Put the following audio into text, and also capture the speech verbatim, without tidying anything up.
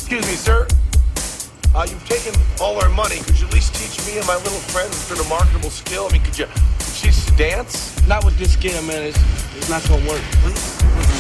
Excuse me, sir. Uh, you've taken all our money. Could you at least teach me and my little friend a marketable skill? I mean, could you teach us to dance? Not with this skill, man. It's, it's not gonna work. Please?